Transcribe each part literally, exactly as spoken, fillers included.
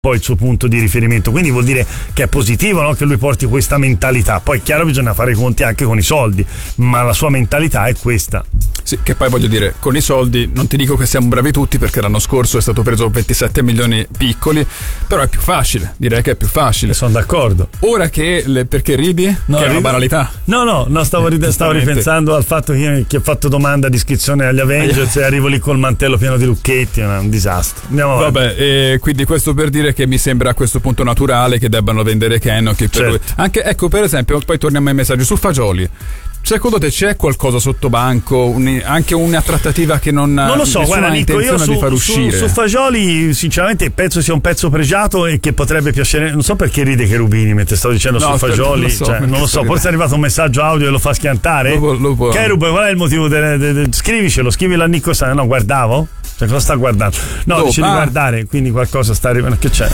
poi il suo punto di riferimento, quindi vuol dire che è positivo, no? Che lui porti questa mentalità. Poi è chiaro, bisogna fare i conti anche con i soldi, ma la sua mentalità è questa. Sì, che poi voglio dire, con i soldi non ti dico che siamo bravi tutti, perché l'anno scorso è stato preso ventisette milioni piccoli, però è più facile, direi che è più facile. Sono d'accordo. Ora che le, perché ridi? No, che è una rido. banalità. No, no, no, stavo, ride- stavo ripensando al fatto che, che ho fatto domanda di iscrizione agli Avengers e arrivo lì col mantello pieno di lucchetti, è un disastro. Andiamo avanti. Vabbè, e quindi questo per dire che mi sembra a questo punto naturale che debbano vendere Canon, che per Certo. lui. Anche, ecco, per esempio, poi torniamo ai messaggi su Fagioli. Secondo te c'è qualcosa sotto banco, un, anche una trattativa che non Non lo so, guarda Nico, io su, di far su, uscire? su Fagioli sinceramente penso sia un pezzo pregiato e che potrebbe piacere, non so perché ride Cherubini mentre stavo dicendo No, su Fagioli, non lo so, cioè, non lo so, forse è arrivato un messaggio audio e lo fa schiantare. Lo, lo può. Cherub, qual è il motivo? De, de, de, scrivicelo, scrivilo a Nico San. No, guardavo? Cioè, cosa sta guardando? No, Dopo, dice di ah. guardare, quindi qualcosa sta arrivando. Che c'è?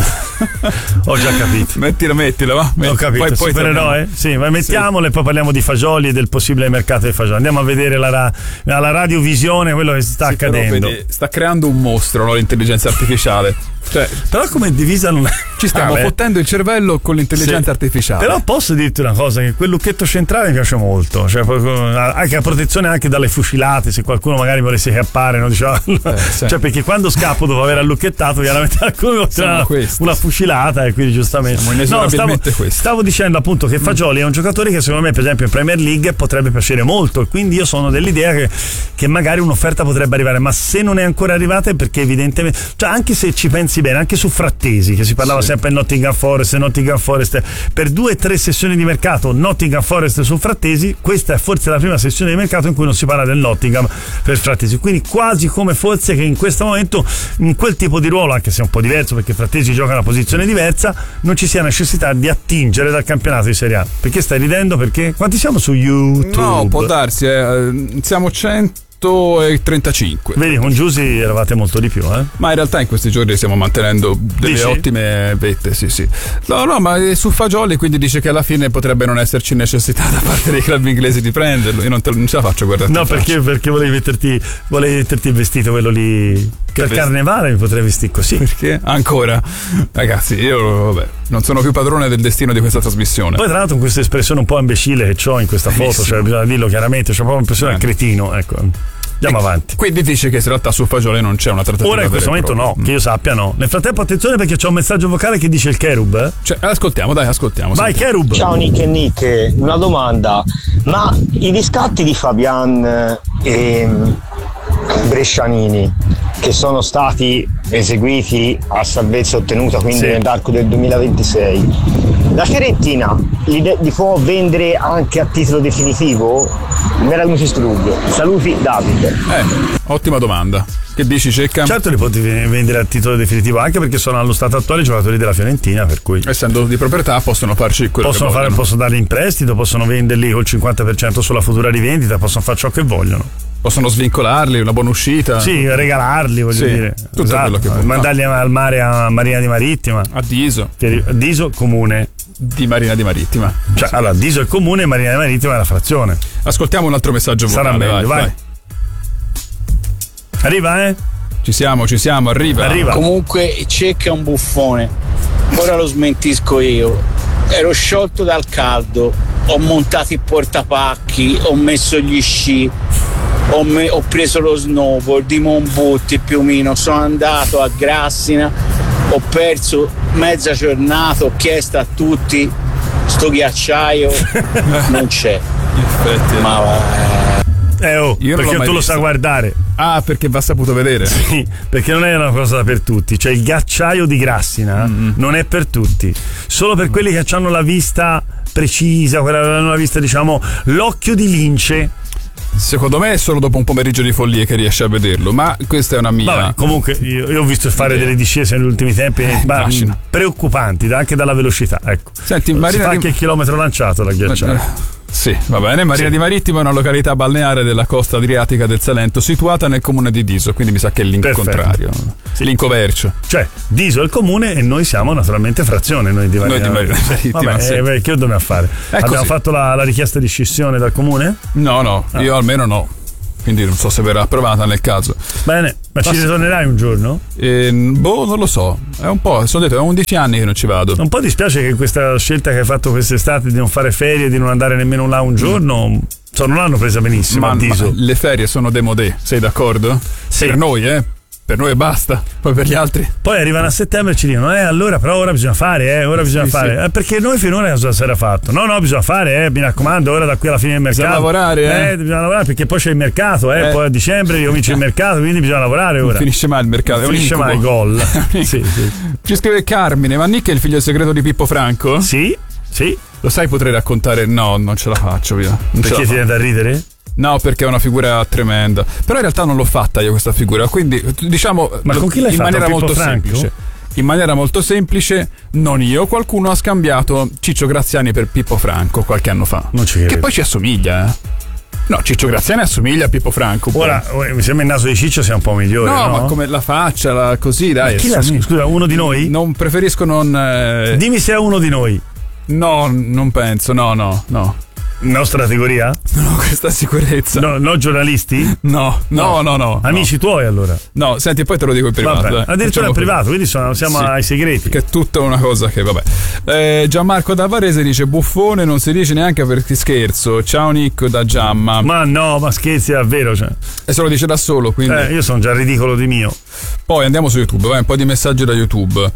Ho già capito. Mettila, mettila, va. Ho capito, poi, poi supereroe? Sì, ma mettiamolo sì. E poi parliamo di Fagioli e del possibile mercato dei Fagioli. Andiamo a vedere la, ra- la radiovisione, quello che sta sì, accadendo. Però, vedi, sta creando un mostro, no? L'intelligenza artificiale. Cioè, però come divisa non è. Ci stiamo ah, fottendo il cervello con l'intelligenza sì. artificiale. Però posso dirti una cosa, che quel lucchetto centrale mi piace molto, cioè anche la protezione anche dalle fucilate, se qualcuno magari volesse scappare, no? Diceva, eh, sì. Cioè perché quando scappo dopo aver allucchettato chiaramente alcuni una, una fucilata e quindi giustamente no, stavo, stavo dicendo appunto che Fagioli mm. è un giocatore che secondo me per esempio in Premier League potrebbe piacere molto e quindi io sono dell'idea che, che magari un'offerta potrebbe arrivare, ma se non è ancora arrivata è perché evidentemente, cioè anche se ci pensi bene, anche su Frattesi che si parlava sì. sempre in Nottingham Forest Nottingham Forest per due o tre sessioni di mercato Nottingham Forest su Frattesi, questa è forse la prima sessione di mercato in cui non si parla del Nottingham per Frattesi, quindi quasi come forse che in questo momento in quel tipo di ruolo, anche se è un po' diverso perché Frattesi gioca una posizione diversa, non ci sia necessità di attingere dal campionato di Serie A. Perché stai ridendo? Perché quanti siamo su YouTube? No, può darsi, eh. siamo cento e trentacinque. Vedi, con Giusy eravate molto di più, eh? Ma in realtà in questi giorni stiamo mantenendo delle Dici? ottime vette, sì, sì. No, no, ma su Fagioli quindi dice che alla fine potrebbe non esserci necessità da parte dei club inglesi di prenderlo. Io non, te, non ce la faccio guardare. No, perché, perché volevi metterti volevi metterti il vestito quello lì per carnevale, mi potrei vestire così. Perché? Ancora? Ragazzi, io vabbè, non sono più padrone del destino di questa trasmissione. Poi tra l'altro con questa espressione un po' imbecille che ho in questa foto, Benissimo. Cioè bisogna dirlo chiaramente, c'ho proprio l'impressione al cretino, ecco. Andiamo e avanti. Quindi dice che in realtà su Fagioli non c'è una trattativa. Ora in questo momento no, mm. che io sappia no. Nel frattempo attenzione perché c'è un messaggio vocale che dice il Cherub. Eh? Cioè, ascoltiamo, dai, ascoltiamo. Vai sentiamo. Cherub. Ciao Nick e Nick, una domanda. Ma i riscatti di Fabian e Brescianini che sono stati eseguiti a salvezza ottenuta quindi sì. nell'arco del duemilaventisei, la Fiorentina li, li può vendere anche a titolo definitivo? Mi era venuto questo dubbio. Saluti Davide. Eh, ottima domanda. Che dici, Cecca? Certo li puoi vendere a titolo definitivo, anche perché sono allo stato attuale giocatori della Fiorentina, per cui essendo di proprietà possono farci quello possono che fare, vogliono. possono darli in prestito, possono venderli col cinquanta per cento sulla futura rivendita, possono fare ciò che vogliono. Possono svincolarli, una buona uscita. Sì, regalarli, voglio sì, dire. Tutto esatto. quello che può. Mandarli al mare a Marina di Marittima. A Diso. A Diso comune. Di Marina di Marittima. Cioè, sì. allora, Diso è comune e Marina di Marittima è la frazione. Ascoltiamo un altro messaggio vocale. Sarà meglio, vai, vai. vai. Arriva, eh? Ci siamo, ci siamo, arriva. Arriva. Comunque Cecca è un buffone. Ora lo smentisco io. Ero sciolto dal caldo, ho montato i portapacchi, ho messo gli sci, ho, me- ho preso lo snowboard di Monbutti più o meno, sono andato a Grassina, ho perso mezza giornata, ho chiesto a tutti sto ghiacciaio, non c'è. Effetti, ma va. Eh oh, Io perché tu visto. lo sai guardare. Ah, perché va saputo vedere. Sì, perché non è una cosa per tutti. Cioè il ghiacciaio di Grassina mm-hmm. non è per tutti. Solo per quelli che hanno la vista precisa, quella hanno la vista, diciamo, l'occhio di lince. Secondo me è solo dopo un pomeriggio di follie che riesce a vederlo, ma questa è una mia. Vabbè, comunque io, io ho visto fare yeah. delle discese negli ultimi tempi eh, ma, preoccupanti, anche dalla velocità. Ecco. Senti, si Marina fa di... anche il chilometro lanciato dal ghiacciaio. Sì, va bene. Marina sì. di Marittima è una località balneare della costa adriatica del Salento, situata nel comune di Diso, quindi mi sa che è l'incontrario. Sì. L'incovercio. Cioè, Diso è il comune e noi siamo naturalmente frazione. Noi di Marina, noi di Marina di Marittima. Vabbè, sì. eh, beh, che dobbiamo fare? È Abbiamo così. fatto la, la richiesta di scissione dal comune? No, no, ah. io almeno no. Quindi non so se verrà approvata nel caso. Bene, Ma ci ritornerai un giorno? Eh, boh, non lo so. È un po', sono detto, è undici anni che non ci vado. Un po' dispiace che questa scelta che hai fatto quest'estate di non fare ferie, di non andare nemmeno là un giorno, mm. so, non l'hanno presa benissimo. Ma, ma le ferie sono démodé, sei d'accordo? Sì. Per noi, eh? Per noi basta, poi per gli altri. Poi arrivano a settembre e ci dicono, eh allora però ora bisogna fare, eh, ora bisogna sì, fare. Sì. Eh, perché noi finora cosa si era fatto? No, no, bisogna fare, eh, mi raccomando, ora da qui alla fine del mercato. Bisogna lavorare, eh. eh bisogna lavorare perché poi c'è il mercato, eh, eh. poi a dicembre ricomincia il mercato, quindi bisogna lavorare ora. Non finisce mai il mercato, non è un finisce incubo. mai il gol. sì, sì. Ci scrive Carmine, ma Nick è il figlio segreto di Pippo Franco? Sì, sì. Lo sai, potrei raccontare? No, non ce la faccio, via. Non perché ti viene da ridere? No, perché è una figura tremenda. Però in realtà non l'ho fatta io questa figura, quindi diciamo ma con chi l'hai in fatto? maniera Pippo molto Franco? semplice. In maniera molto semplice, non io, qualcuno ha scambiato Ciccio Graziani per Pippo Franco qualche anno fa. Non ci credo. Che poi ci assomiglia, eh. No, Ciccio Graziani assomiglia a Pippo Franco. Ora, mi sembra il naso di Ciccio sia un po' migliore. No, no? ma come la faccia, la, così, dai. Ma chi la, scusa, uno di noi? Non preferisco non. Eh... Dimmi se è uno di noi. No, non penso, no, no, no. Nostra categoria? Non ho questa sicurezza. No, no giornalisti? No, no, no, no. no Amici no. tuoi allora? No, senti, poi te lo dico in privato. Vabbè, addirittura in privato, quindi sono, siamo sì, ai segreti. Che è tutta una cosa che, vabbè. Eh, Gianmarco da Varese dice buffone, non si dice neanche perché scherzo. Ciao Nick da Giamma. Ma no, ma scherzi davvero, cioè. E se lo dice da solo, quindi. Eh, io sono già ridicolo di mio. Poi andiamo su YouTube, vai, un po' di messaggi da YouTube.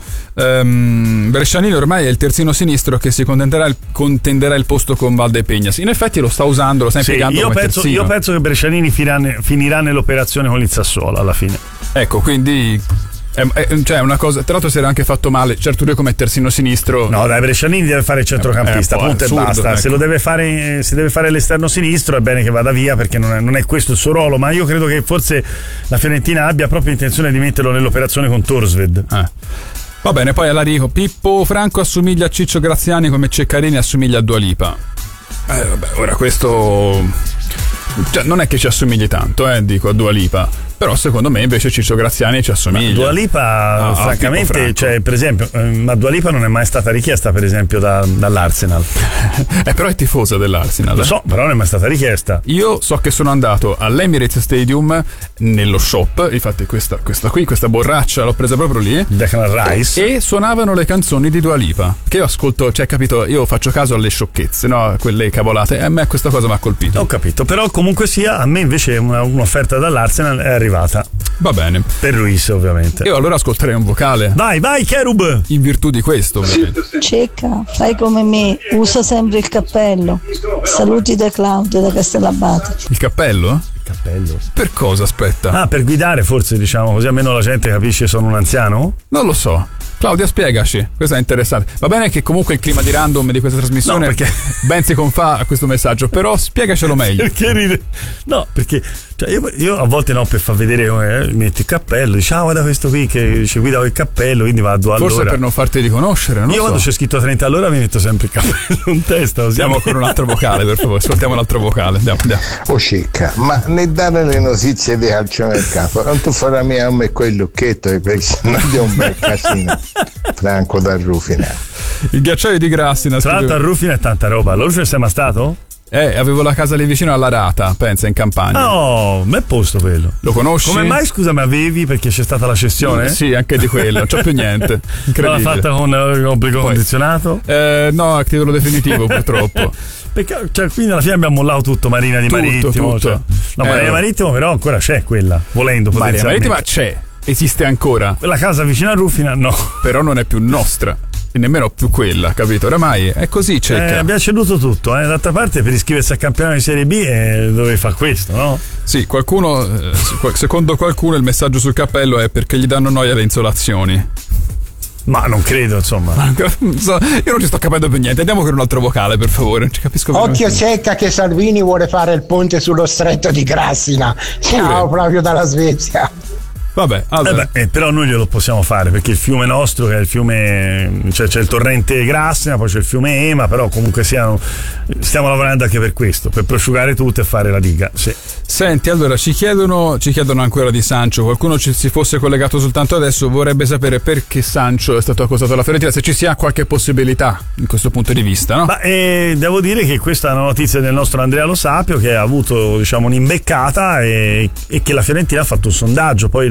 Um, Brescianini ormai è il terzino sinistro che si contenderà il, contenderà il posto con Valdepegnas. In effetti lo sta usando, lo sta sì, impiegando io come penso, terzino. Io penso che Brescianini finirà, finirà nell'operazione con il Sassuolo alla fine. Ecco, quindi è, è, cioè una cosa, tra l'altro si era anche fatto male, certo lui come terzino sinistro. No dai, Brescianini deve fare il centrocampista, eh, punto assurdo, e basta. ecco. Se lo deve fare, se deve fare l'esterno sinistro è bene che vada via perché non è, non è questo il suo ruolo, ma io credo che forse la Fiorentina abbia proprio intenzione di metterlo nell'operazione con Torsved. Eh. Va bene, poi all'Arico, Pippo Franco assomiglia a Ciccio Graziani come Ceccarini assomiglia a Dua Lipa. Eh vabbè, ora questo, cioè, non è che ci assomigli tanto, eh, dico a Dua Lipa, però secondo me invece Ciccio Graziani ci assomiglia. Ma Dua Lipa, no, francamente, cioè, per esempio, eh, ma Dua Lipa non è mai stata richiesta, per esempio, da, dall'Arsenal. eh, però è tifosa dell'Arsenal. Lo so, però non è mai stata richiesta. Io so che sono andato all'Emirates Stadium nello shop, infatti questa, questa qui, questa borraccia l'ho presa proprio lì. Declan Rice. E suonavano le canzoni di Dua Lipa. Che io ascolto, cioè capito, io faccio caso alle sciocchezze, no? Quelle cavolate. E a me questa cosa mi ha colpito. Ho capito, però comunque sia, a me invece una, un'offerta dall'Arsenal è arrivata. Va bene. Per Ruiz, ovviamente. Io allora ascolterei un vocale. Vai, vai, Cherub! In virtù di questo, ovviamente. Cecca, fai come me, usa sempre il cappello. Saluti da Claudio da Castellabate. Il cappello? Il cappello? Per cosa, aspetta? Ah, per guidare forse, diciamo, così almeno la gente capisce che sono un anziano? Non lo so. Claudia, spiegaci, questo è interessante. Va bene che comunque il clima di random di questa trasmissione no, perché... ben si confà a questo messaggio, però spiegacelo meglio. Perché ride? No, perché cioè io, io a volte no, per far vedere come eh, metti il cappello, dici ah guarda questo qui che ci guida il cappello, quindi va a due all'ora. Forse per non farti riconoscere, non io so. quando c'è scritto trenta all'ora mi metto sempre il cappello in testa. Andiamo con un altro vocale, per favore, ascoltiamo un altro vocale. Andiamo, andiamo. Oh Cecca, ma ne dare le notizie di calciomercato, non tu farai mia a me quel lucchetto perché sennò è un bel casino. Franco da Rufina. Il ghiacciaio di Grassina. Tra l'altro a Rufina è tanta roba. Allora sei mai stato? Eh, avevo la casa lì vicino alla Rata, pensa, in campagna. Oh, m'è posto quello. Lo conosci? Come mai, scusa, mi avevi perché c'è stata la cessione? Sì, anche di quello, non c'ho più niente. Incredibile. L'ha fatta con uh, obbligo Poi, condizionato? Eh, no, a titolo definitivo purtroppo. Perché cioè, quindi alla fine abbiamo mollato tutto, Marina di tutto, Marittimo. Tutto. Cioè. No, eh, Marina di Marittimo però ancora c'è quella, volendo Marina potenzialmente. Marittima c'è, esiste ancora. La casa vicino a Rufina no. Però non è più nostra. E nemmeno più quella, capito? Oramai è così, Cecca. Eh, abbiamo ceduto tutto, eh. D'altra parte per iscriversi al campionato di Serie B eh, dovevi fare questo, no? Sì, qualcuno, eh, secondo qualcuno il messaggio sul cappello è perché gli danno noia le insolazioni. Ma non credo, insomma. Io non ci sto capendo più niente. Andiamo con un altro vocale, per favore. Non ci capisco più. Occhio Cecca che Salvini vuole fare il ponte sullo stretto di Grassina. Ciao, Pure. proprio dalla Svezia. Vabbè, allora. eh beh, eh, però noi glielo possiamo fare perché il fiume nostro, che è il fiume, cioè c'è il torrente Grassina, poi c'è il fiume Ema, però comunque siamo, stiamo lavorando anche per questo, per prosciugare tutto e fare la diga. Sì. Senti, allora ci chiedono, ci chiedono ancora di Sancho. Qualcuno ci si fosse collegato soltanto adesso, vorrebbe sapere perché Sancho è stato accostato alla Fiorentina, se ci sia qualche possibilità in questo punto di vista, no? Ma eh, devo dire che questa è una notizia del nostro Andrea Lo Sapio che ha avuto, diciamo, un'imbeccata e, e che la Fiorentina ha fatto un sondaggio, poi non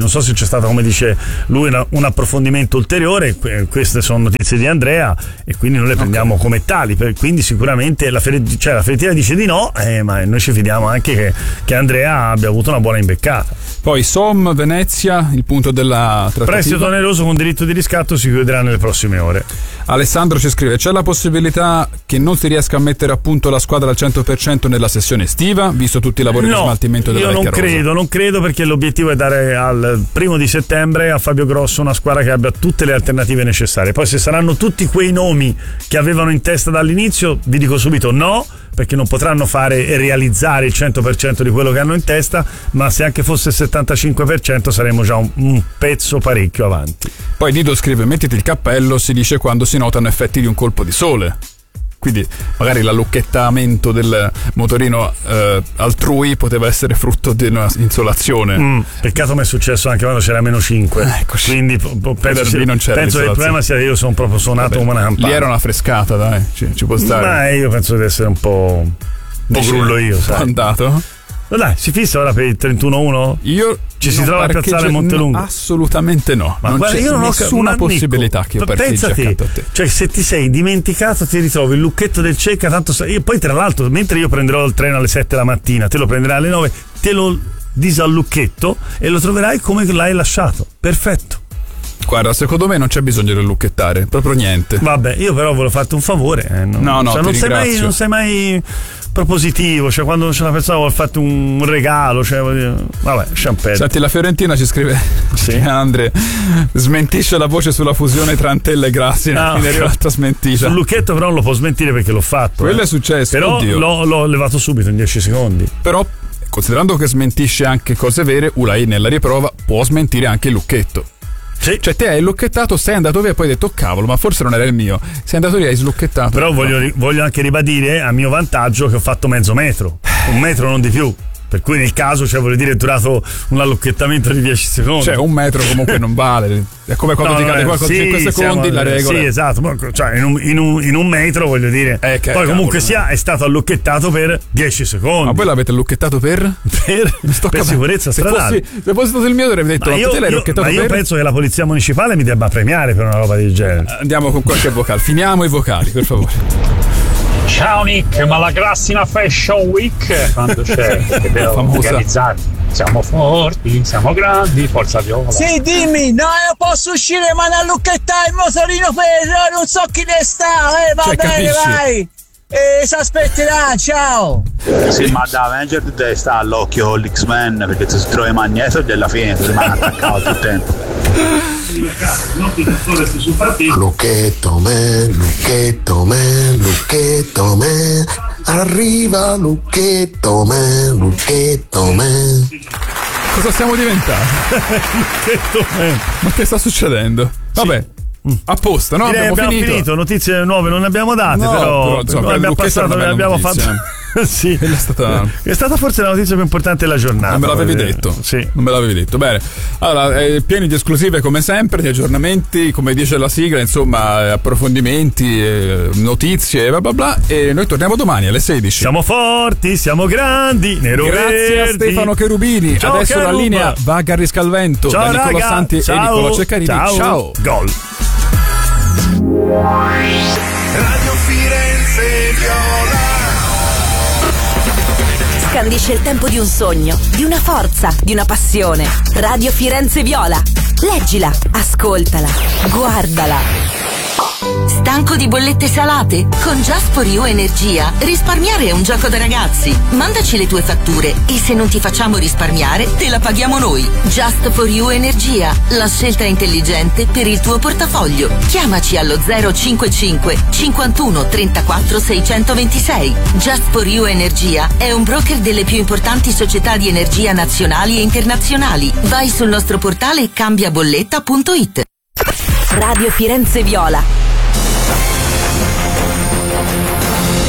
so se c'è stato, come dice lui, una, un approfondimento ulteriore. Que- queste sono notizie di Andrea e quindi noi le prendiamo okay. come tali, per, quindi sicuramente la, Fere- cioè, la Fiorentina dice di no, eh, ma noi ci fidiamo anche che, che Andrea abbia avuto una buona imbeccata. Poi Som, Venezia, il punto della trattativa. Prestito oneroso con diritto di riscatto si chiuderà nelle prossime ore. Alessandro ci scrive: c'è la possibilità che non si riesca a mettere a punto la squadra al cento per cento nella sessione estiva, visto tutti i lavori no, di smaltimento della io non vecchia rosa? credo, non credo, perché l'obiettivo è dare al primo di settembre a Fabio Grosso una squadra che abbia tutte le alternative necessarie. Poi se saranno tutti quei nomi che avevano in testa dall'inizio, vi dico subito no, perché non potranno fare e realizzare il cento per cento di quello che hanno in testa, ma se anche fosse il settantacinque per cento saremo già un, un pezzo parecchio avanti. Poi Dido scrive: mettiti il cappello, si dice quando si notano effetti di un colpo di sole. Quindi magari l'allucchettamento del motorino eh, altrui poteva essere frutto di una insolazione. Mm, peccato mi è successo anche quando c'era meno cinque. Eccoci. Quindi penso, sia, non c'era penso che il problema sia che io sono proprio suonato come una campana. Lì era una frescata, dai, ci, ci può stare. Ma io penso di essere un po', un po' grullo io, sai. Andato? Dai, si fissa ora per il trentuno uno? Io ci si trova a piazzale Montelungo? No, assolutamente no. Ma non guarda, c'è io non nessuna ho possibilità che io parcheggi accanto a te. Cioè, se ti sei dimenticato, ti ritrovi il lucchetto del Cecca. Tanto io, poi, tra l'altro, mentre io prenderò il treno alle sette la mattina, te lo prenderai alle nove, te lo disallucchetto e lo troverai come l'hai lasciato. Perfetto. Guarda, secondo me non c'è bisogno di lucchettare, proprio niente. Vabbè, io però volevo farti un favore. Eh, non, no, no, cioè, non, sei mai, non sei mai propositivo, cioè quando c'è una persona vuole farti un regalo, cioè vabbè, champagne. Senti, la Fiorentina ci scrive: sì, Andre smentisce la voce sulla fusione tra Antella e Grassina. No, è arrivata smentita. Sul lucchetto però non lo può smentire perché l'ho fatto. Quello eh. è successo. Però l'ho, l'ho levato subito in dieci secondi. Però, considerando che smentisce anche cose vere, Ulai nella riprova può smentire anche il lucchetto. Sì. Cioè te hai lucchettato, sei andato via e poi hai detto oh, cavolo, ma forse non era il mio. Sei andato via e hai slucchettato. Però voglio, voglio anche ribadire a mio vantaggio che ho fatto mezzo metro, un metro non di più. Per cui nel caso, cioè voglio dire, è durato un allucchettamento di dieci secondi. Cioè un metro comunque non vale. È come quando no, ti cade no, qualcosa sì, cinque secondi, siamo, la regola. Sì, esatto. Cioè in un, in un, in un metro voglio dire. Eh, poi comunque cavolo, sia è stato allucchettato per dieci secondi. Ma poi l'avete allucchettato per? Per, per sicurezza stradale. Se fossi, se fosse stato il mio avrei detto, ma io, te l'hai allucchettato ma per? io penso che la polizia municipale mi debba premiare per una roba del genere. Andiamo con qualche vocale. Finiamo i vocali, per favore. Ciao Nick, ma la Grassina Fashion Week quando c'è? Che devo organizzarmi. Siamo forti, siamo grandi, forza viola. Sì, dimmi, no, io posso uscire ma non lucchettare il motorino per non so chi ne sta, eh, va cioè, bene, capisci? Vai. E si aspetterà, ciao. Sì, ma da Avenger devi stare all'occhio con l'X-Men perché se si trova il magneto e alla fine si rimane attaccato tutto il tempo. Lucchetto man, lucchetto man, lucchetto man, arriva lucchetto man, lucchetto man. Cosa stiamo diventando? Lucchetto man. Ma che sta succedendo? Vabbè. Sì. Apposta, no? Direi abbiamo, abbiamo finito. finito. Notizie nuove non ne abbiamo date, no, però, però insomma, abbiamo passato, ne abbiamo notizia. fatto. Sì, è stata... è stata forse la notizia più importante della giornata. Non me l'avevi detto. Sì. Non me l'avevi detto. Bene. Allora, eh, pieni di esclusive come sempre, di aggiornamenti, come dice la sigla, insomma, approfondimenti, eh, notizie, bla bla bla. E noi torniamo domani alle sedici. Siamo forti, siamo grandi, nero Grazie verdi. a Stefano Cherubini. Ciao, adesso Cherub. la linea va a Garri Scalvento. Ciao, da Nicola raga. Santi Ciao. e Nicola Ceccarini. Ciao. Ciao. Gol. Radio Firenze Viola. Scandisce il tempo di un sogno, di una forza, di una passione. Radio Firenze Viola. Leggila, ascoltala, guardala. Stanco di bollette salate? Con Just for You Energia risparmiare è un gioco da ragazzi. Mandaci le tue fatture e se non ti facciamo risparmiare te la paghiamo noi. Just for You Energia, la scelta intelligente per il tuo portafoglio. Chiamaci allo zero cinquantacinque cinquantuno trentaquattro seicentoventisei. Just for You Energia è un broker delle più importanti società di energia nazionali e internazionali. Vai sul nostro portale cambiabolletta punto it. Radio Firenze Viola. w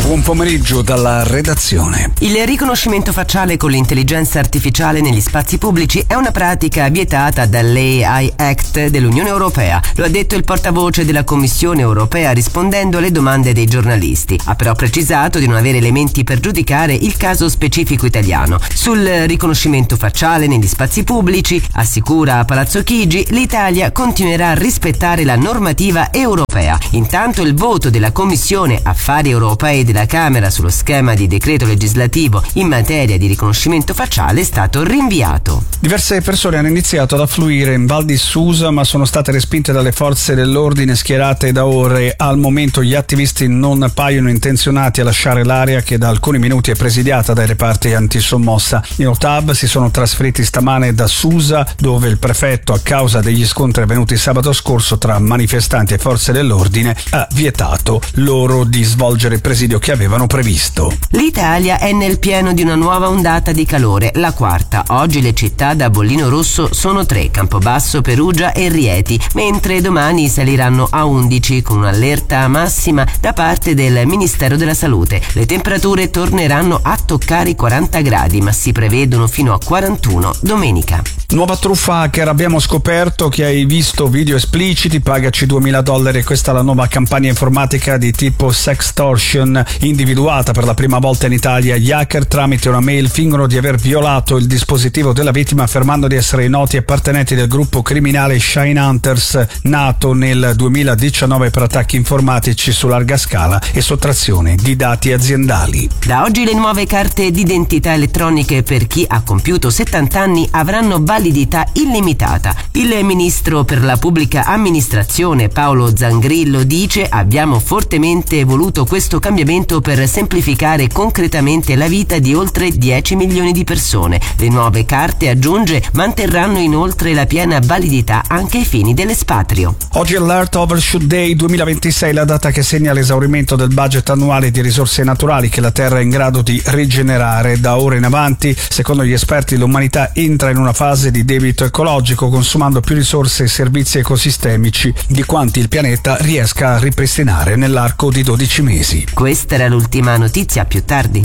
Buon pomeriggio dalla redazione. Il riconoscimento facciale con l'intelligenza artificiale negli spazi pubblici è una pratica vietata dall'A I Act dell'Unione Europea. Lo ha detto il portavoce della Commissione Europea rispondendo alle domande dei giornalisti. Ha però precisato di non avere elementi per giudicare il caso specifico italiano. Sul riconoscimento facciale negli spazi pubblici, assicura Palazzo Chigi, l'Italia continuerà a rispettare la normativa europea. Intanto il voto della Commissione Affari Europei della Camera sullo schema di decreto legislativo in materia di riconoscimento facciale è stato rinviato. Diverse persone hanno iniziato ad affluire in Val di Susa, ma sono state respinte dalle forze dell'ordine schierate da ore. Al momento gli attivisti non paiono intenzionati a lasciare l'area, che da alcuni minuti è presidiata dai reparti antisommossa. I Notab si sono trasferiti stamane da Susa, dove il prefetto, a causa degli scontri avvenuti sabato scorso tra manifestanti e forze dell'ordine, ha vietato loro di svolgere il presidio che avevano previsto. L'Italia è nel pieno di una nuova ondata di calore, la quarta. Oggi le città da bollino rosso sono tre: Campobasso, Perugia e Rieti, mentre domani saliranno a undici con un'allerta massima da parte del Ministero della Salute. Le temperature torneranno a toccare i quaranta gradi, ma si prevedono fino a quarantuno domenica. Nuova truffa hacker, abbiamo scoperto che hai visto video espliciti, pagaci duemila dollari. Questa è la nuova campagna informatica di tipo sextortion individuata per la prima volta in Italia. Gli hacker tramite una mail fingono di aver violato il dispositivo della vittima affermando di essere i noti appartenenti del gruppo criminale Shine Hunters, nato nel duemiladiciannove per attacchi informatici su larga scala e sottrazione di dati aziendali. Da oggi le nuove carte d'identità elettroniche per chi ha compiuto settanta anni avranno validità illimitata. Il ministro per la pubblica amministrazione Paolo Zangrillo dice: abbiamo fortemente voluto questo cambiamento per semplificare concretamente la vita di oltre dieci milioni di persone. Le nuove carte, aggiunge, manterranno inoltre la piena validità anche ai fini dell'espatrio. Oggi è l'Earth Overshoot Day duemilaventisei, la data che segna l'esaurimento del budget annuale di risorse naturali che la Terra è in grado di rigenerare. Da ora in avanti, secondo gli esperti, l'umanità entra in una fase di debito ecologico, consumando più risorse e servizi ecosistemici di quanti il pianeta riesca a ripristinare nell'arco di dodici mesi. Questa era l'ultima notizia, più tardi.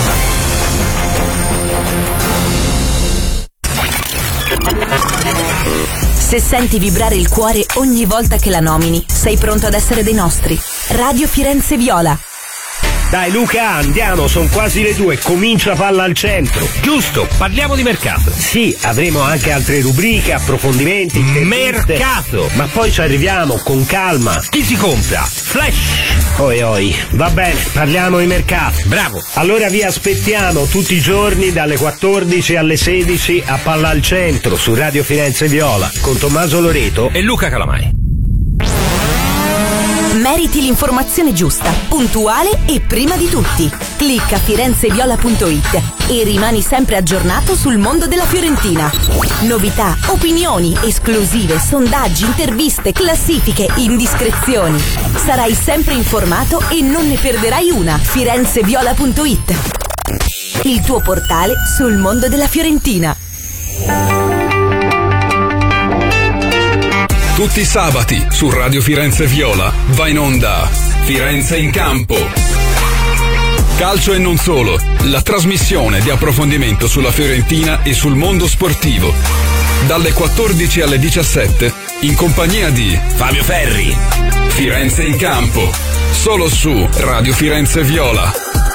Se senti vibrare il cuore ogni volta che la nomini, sei pronto ad essere dei nostri. Radio Firenze Viola. Dai Luca, andiamo, sono quasi le due, comincia Palla al Centro. Giusto, parliamo di mercato. Sì, avremo anche altre rubriche, approfondimenti. Mercato! Ma poi ci arriviamo, con calma. Chi si compra? Flash! Oi oi, va bene, parliamo di mercato. Bravo! Allora vi aspettiamo tutti i giorni dalle quattordici alle sedici a Palla al Centro su Radio Firenze Viola con Tommaso Loreto e Luca Calamai. Meriti l'informazione giusta, puntuale e prima di tutti. Clicca firenzeviola punto it e rimani sempre aggiornato sul mondo della Fiorentina. Novità, opinioni, esclusive, sondaggi, interviste, classifiche, indiscrezioni. Sarai sempre informato e non ne perderai una. firenzeviola punto it, il tuo portale sul mondo della Fiorentina. Tutti i sabati su Radio Firenze Viola va in onda Firenze in Campo. Calcio e non solo, la trasmissione di approfondimento sulla Fiorentina e sul mondo sportivo. Dalle quattordici alle diciassette in compagnia di Fabio Ferri. Firenze in Campo, solo su Radio Firenze Viola.